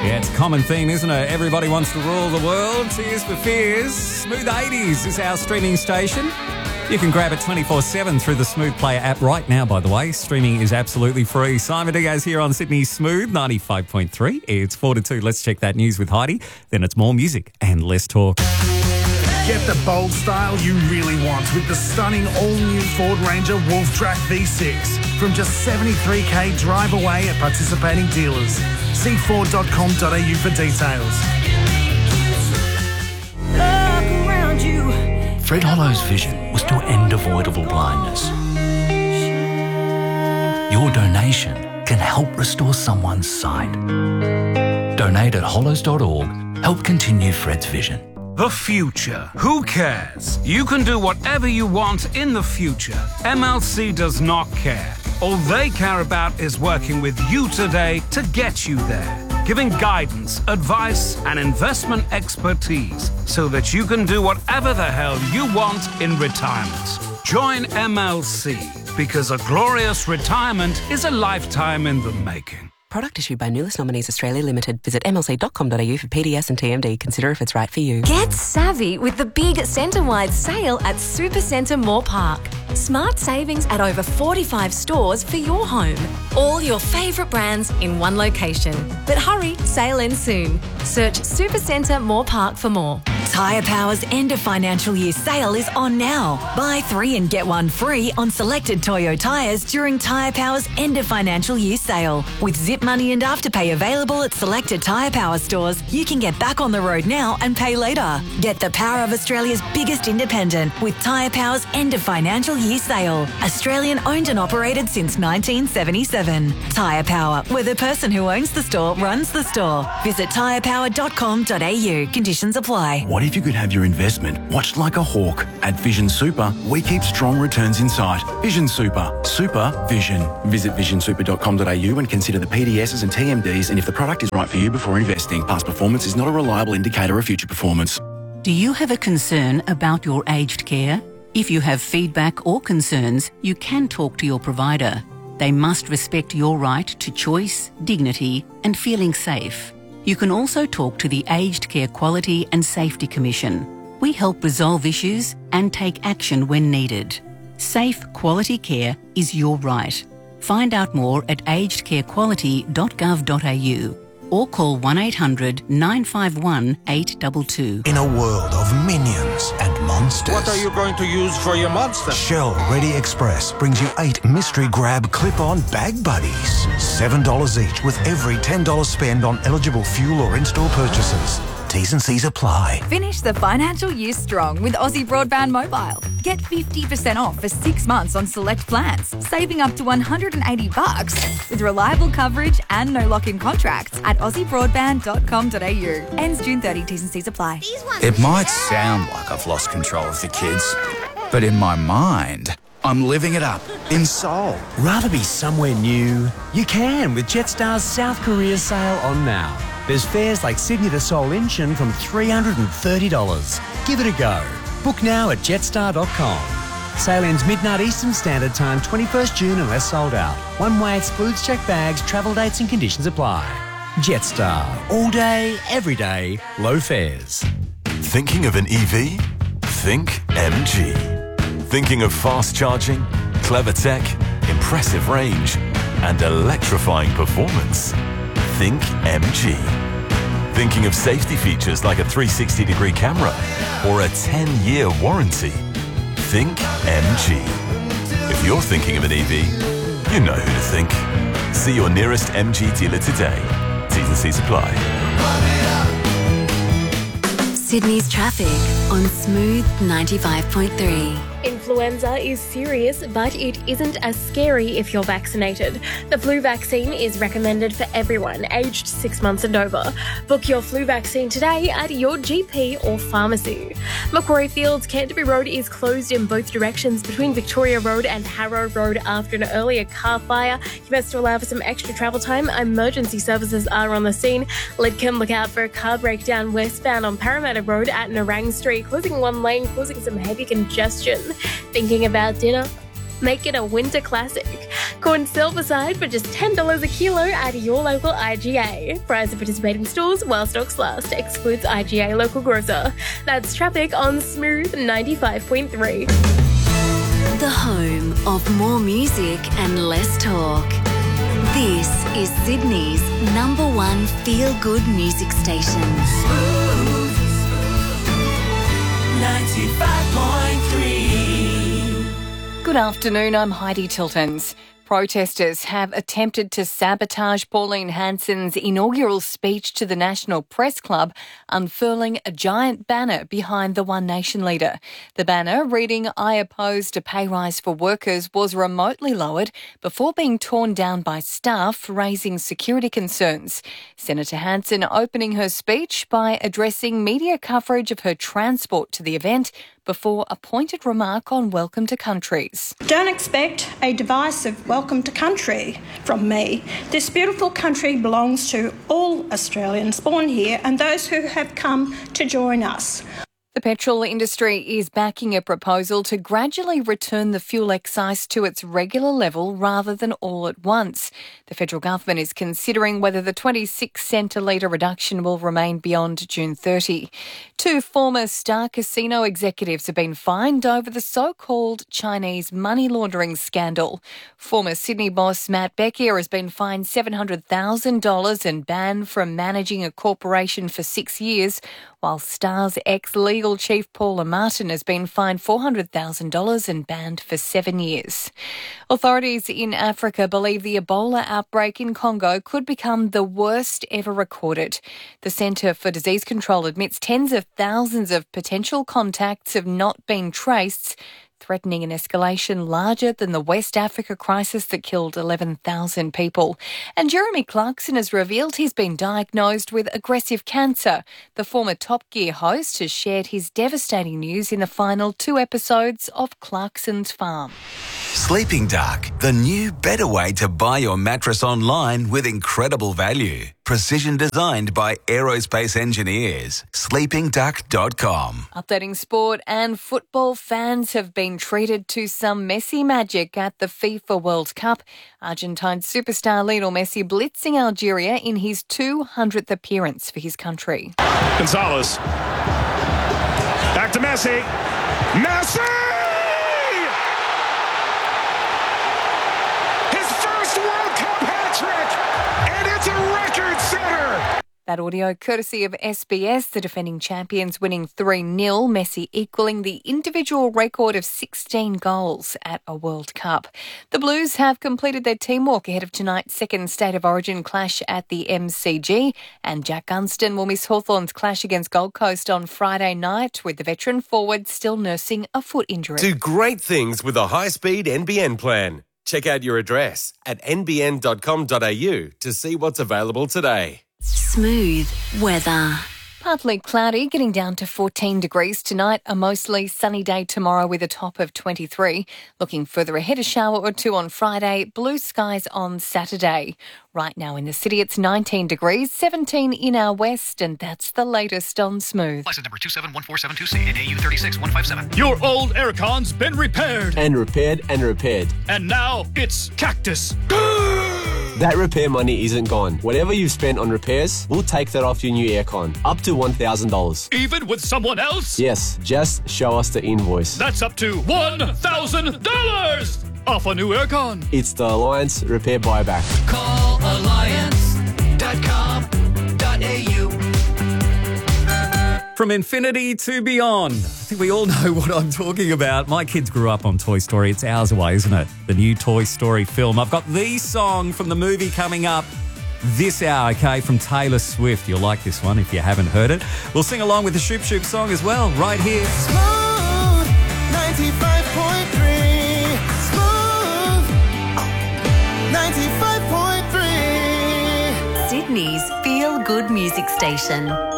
Yeah, it's a common theme, isn't it? Everybody wants to rule the world. Tears for Fears. Smooth 80s is our streaming station. You can grab it 24/7 through the Smooth Player app right now, by the way. Streaming is absolutely free. Simon Diaz here on Sydney's Smooth 95.3. It's 4 to 2. Let's check that news with Heidi. Then it's more music and less talk. Get the bold style you really want with the stunning all-new Ford Ranger Wolf Track V6 from just $73,000 drive away at participating dealers. See Ford.com.au for details. Look around you. Fred Hollow's vision was to end avoidable blindness. Your donation can help restore someone's sight. Donate at hollows.org. Help continue Fred's vision. The future. Who cares? You can do whatever you want in the future. MLC does not care. All they care about is working with you today to get you there. Giving guidance, advice, and investment expertise so that you can do whatever the hell you want in retirement. Join MLC because a glorious retirement is a lifetime in the making. Product issued by Nulis Nominees Australia Limited. Visit mlc.com.au for PDS and TMD. Consider if it's right for you. Get savvy with the big centre-wide sale at Supercentre Moore Park. Smart savings at over 45 stores for your home. All your favourite brands in one location. But hurry, sale ends soon. Search Supercentre Moore Park for more. Tyre Power's end of financial year sale is on now. Buy 3 and get 1 free on selected Toyo tyres during Tyre Power's end of financial year sale. With Zip Money and Afterpay available at selected Tyre Power stores, you can get back on the road now and pay later. Get the power of Australia's biggest independent with Tyre Power's end of financial year sale. Australian owned and operated since 1977. Tyre Power, where the person who owns the store runs the store. Visit tyrepower.com.au. Conditions apply. What if you could have your investment watched like a hawk? At Vision Super, we keep strong returns in sight. Vision Super. Super Vision. Visit visionsuper.com.au and consider the PDSs and TMDs and if the product is right for you before investing. Past performance is not a reliable indicator of future performance. Do you have a concern about your aged care? If you have feedback or concerns, you can talk to your provider. They must respect your right to choice, dignity, and feeling safe. You can also talk to the Aged Care Quality and Safety Commission. We help resolve issues and take action when needed. Safe, quality care is your right. Find out more at agedcarequality.gov.au or call 1800 951 822. In a world of minions and monsters. What are you going to use for your monster? Shell Ready Express brings you 8 mystery grab clip-on bag buddies. $7 each with every $10 spend on eligible fuel or in-store purchases. T's and C's apply. Finish the financial year strong with Aussie Broadband Mobile. Get 50% off for 6 months on select plans, saving up to $180 with reliable coverage and no lock-in contracts at aussiebroadband.com.au. Ends June 30. T's and C's apply. It might sound like I've lost control of the kids, but in my mind, I'm living it up in Seoul. Rather be somewhere new? You can with Jetstar's South Korea sale on now. There's fares like Sydney to Seoul Incheon from $330. Give it a go. Book now at jetstar.com. Sale ends midnight Eastern Standard Time, 21st June unless sold out. One way excludes checked bags, travel dates and conditions apply. Jetstar. All day, every day, low fares. Thinking of an EV? Think MG. Thinking of fast charging, clever tech, impressive range, and electrifying performance? Think MG. Thinking of safety features like a 360-degree camera or a 10-year warranty? Think MG. If you're thinking of an EV, you know who to think. See your nearest MG dealer today. T's and C's apply. Sydney's traffic on Smooth 95.3. Influenza is serious, but it isn't as scary if you're vaccinated. The flu vaccine is recommended for everyone aged 6 months and over. Book your flu vaccine today at your GP or pharmacy. Macquarie Fields Canterbury Road is closed in both directions between Victoria Road and Harrow Road after an earlier car fire. You best to allow for some extra travel time. Emergency services are on the scene. Lidcombe, look out for a car breakdown westbound on Parramatta Road at Narang Street, closing one lane, causing some heavy congestion. Thinking about dinner? Make it a winter classic. Corn Silverside for just $10 a kilo at your local IGA. Price of participating stores while stocks last. Excludes IGA local grocer. That's traffic on Smooth 95.3. The home of more music and less talk. This is Sydney's #1 feel-good music station. 95.3. Good afternoon, I'm Heidi Tiltons. Protesters have attempted to sabotage Pauline Hanson's inaugural speech to the National Press Club, unfurling a giant banner behind the One Nation leader. The banner, reading "I opposed a pay rise for workers," was remotely lowered before being torn down by staff, raising security concerns. Senator Hanson opening her speech by addressing media coverage of her transport to the event before a pointed remark on welcome to countries. Don't expect a divisive welcome to country from me. This beautiful country belongs to all Australians born here and those who have come to join us. The petrol industry is backing a proposal to gradually return the fuel excise to its regular level rather than all at once. The federal government is considering whether the 26-cent a litre reduction will remain beyond June 30. 2 former Star Casino executives have been fined over the so-called Chinese money laundering scandal. Former Sydney boss Matt Beckier has been fined $700,000 and banned from managing a corporation for 6 years, while Star's ex-legal chief Paula Martin has been fined $400,000 and banned for 7 years. Authorities in Africa believe the Ebola outbreak in Congo could become the worst ever recorded. The Centre for Disease Control admits tens of thousands of potential contacts have not been traced, threatening an escalation larger than the West Africa crisis that killed 11,000 people. And Jeremy Clarkson has revealed he's been diagnosed with aggressive cancer. The former Top Gear host has shared his devastating news in the final 2 episodes of Clarkson's Farm. Sleeping Dark, the new better way to buy your mattress online with incredible value. Precision designed by aerospace engineers. sleepingduck.com. Updating sport, and football fans have been treated to some Messi magic at the FIFA World Cup. Argentine superstar Lionel Messi blitzing Algeria in his 200th appearance for his country. Gonzalez. Back to Messi. Messi! That audio courtesy of SBS, the defending champions winning 3-0, Messi equalling the individual record of 16 goals at a World Cup. The Blues have completed their teamwork ahead of tonight's second State of Origin clash at the MCG, and Jack Gunston will miss Hawthorn's clash against Gold Coast on Friday night, with the veteran forward still nursing a foot injury. Do great things with a high-speed NBN plan. Check out your address at nbn.com.au to see what's available today. Smooth weather. Partly cloudy, getting down to 14 degrees tonight. A mostly sunny day tomorrow with a top of 23. Looking further ahead, a shower or 2 on Friday. Blue skies on Saturday. Right now in the city, it's 19 degrees, 17 in our west, and that's the latest on Smooth. License number 2714726 and AU 36157. Your old aircon's been repaired. And repaired and repaired. And now it's Cactus. That repair money isn't gone. Whatever you've spent on repairs, we'll take that off your new aircon. Up to $1,000. Even with someone else? Yes, just show us the invoice. That's up to $1,000 off a new aircon. It's the Alliance Repair Buyback. Call alliance.com.au. From infinity to beyond. I think we all know what I'm talking about. My kids grew up on Toy Story. It's hours away, isn't it? The new Toy Story film. I've got the song from the movie coming up this hour, okay, from Taylor Swift. You'll like this one if you haven't heard it. We'll sing along with the Shoop Shoop song as well, right here. Smooth 95.3. Smooth 95.3. Sydney's feel-good music station.